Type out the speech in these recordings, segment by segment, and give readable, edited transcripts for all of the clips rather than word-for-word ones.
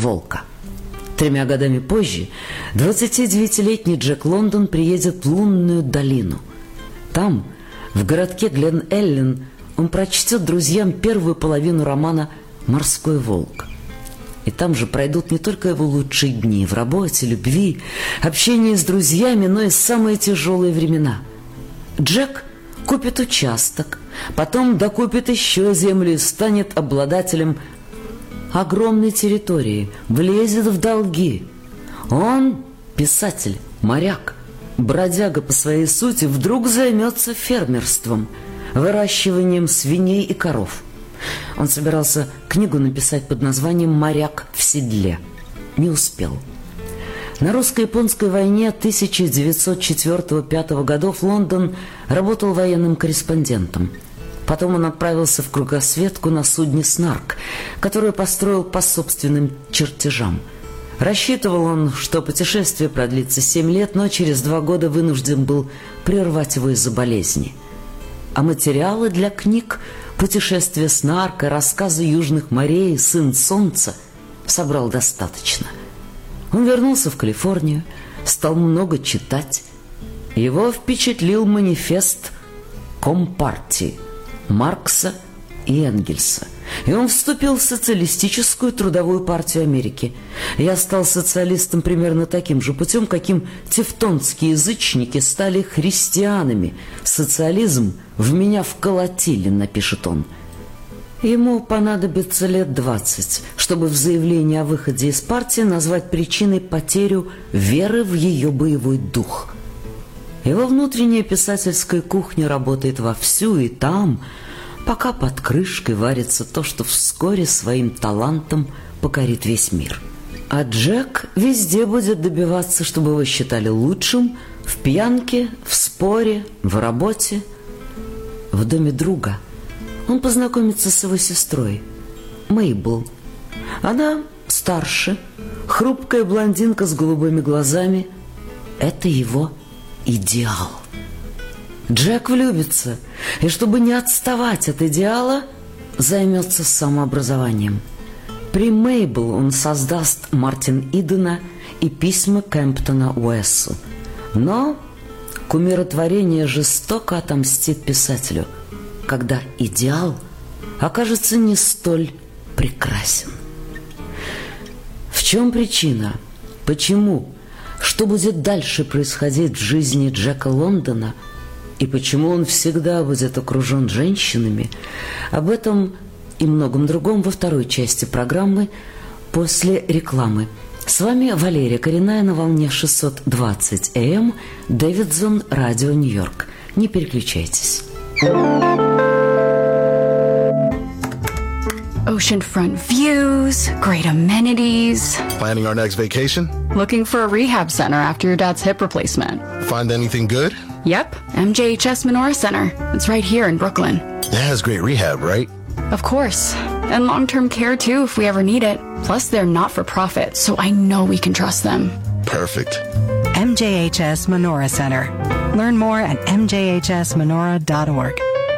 волка. 3 годами позже 29-летний Джек Лондон приедет в Лунную долину. Там, в городке Глен-Эллен, он прочтет друзьям первую половину романа «Морской волк». И там же пройдут не только его лучшие дни в работе, любви, общении с друзьями, но и самые тяжелые времена. Джек купит участок, потом докупит еще землю и станет обладателем огромной территории, влезет в долги. Он, писатель, моряк, бродяга по своей сути, вдруг займется фермерством, выращиванием свиней и коров. Он собирался книгу написать под названием «Моряк в седле». Не успел. На русско-японской войне 1904-1905 годов Лондон работал военным корреспондентом. Потом он отправился в кругосветку на судне «Снарк», которое построил по собственным чертежам. Рассчитывал он, что путешествие продлится 7 лет, но через 2 года вынужден был прервать его из-за болезни. А материалы для книг «Путешествие Снарка», «Рассказы южных морей», «Сын солнца» собрал достаточно. Он вернулся в Калифорнию, стал много читать. Его впечатлил манифест Компартии Маркса и Энгельса. И он вступил в Социалистическую трудовую партию Америки. Я стал социалистом примерно таким же путем, каким тевтонские язычники стали христианами. Социализм в меня вколотили, напишет он. Ему понадобится лет 20, чтобы в заявлении о выходе из партии назвать причиной потерю веры в ее боевой дух. Его внутренняя писательская кухня работает вовсю, и там, пока под крышкой варится то, что вскоре своим талантом покорит весь мир. А Джек везде будет добиваться, чтобы его считали лучшим в пьянке, в споре, в работе. В доме друга он познакомится с его сестрой, Мейбл. Она старше, хрупкая блондинка с голубыми глазами. Это его идеал. Джек влюбится, и чтобы не отставать от идеала, займется самообразованием. При Мейбл он создаст Мартин Идена и письма Кэмптона Уэссу. Но к умиротворению жестоко отомстит писателю, когда идеал окажется не столь прекрасен. В чем причина? Почему? Что будет дальше происходить в жизни Джека Лондона? И почему он всегда будет окружен женщинами? Об этом и многом другом во второй части программы после рекламы. С вами Валерия Коренная на волне 620 АМ, Дэвидсон, Радио Нью-Йорк. Не переключайтесь. Oceanfront views, great amenities. Planning our next vacation? Looking for a rehab center after your dad's hip replacement. Find anything good? Yep, MJHS Menorah Center. It's right here in Brooklyn. It has great rehab, right? Of course. And long-term care too if we ever need it. Plus they're not-for-profit, so I know we can trust them. Perfect. MJHS Menorah Center. Learn more at mjhsmenorah.org.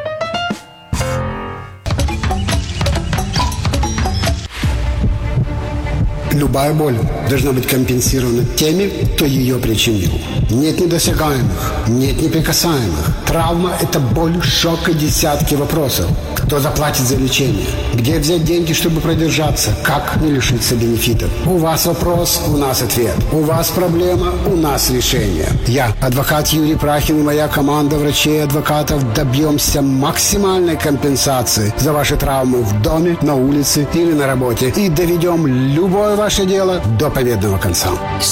Любая боль должна быть компенсирована теми, кто ее причинил. Нет недосягаемых, нет неприкасаемых. Травма – это боль, шок и десятки вопросов. Кто заплатит за лечение? Где взять деньги, чтобы продержаться? Как не лишиться бенефитов? У вас вопрос, у нас ответ. У вас проблема, у нас решение. Я, адвокат Юрий Прахин и моя команда врачей и адвокатов добьемся максимальной компенсации за ваши травмы в доме, на улице или на работе. И доведем любое ваше дело до победного конца.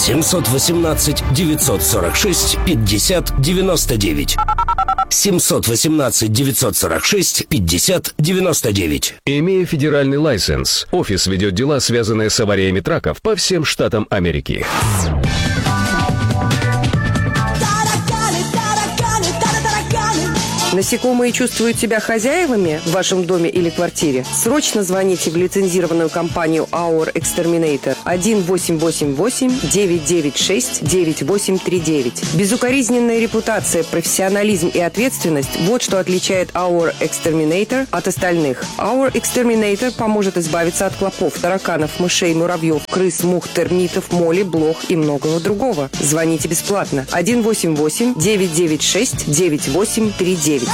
718-946-50-99. 718-946-50-99. Имея федеральный лайсенс, офис ведет дела, связанные с авариями траков по всем штатам Америки. Насекомые чувствуют себя хозяевами в вашем доме или квартире? Срочно звоните в лицензированную компанию Our Exterminator 1-888-996-9839. Безукоризненная репутация, профессионализм и ответственность – вот что отличает Our Exterminator от остальных. Our Exterminator поможет избавиться от клопов, тараканов, мышей, муравьев, крыс, мух, термитов, моли, блох и многого другого. Звоните бесплатно. 1-888-996-9839.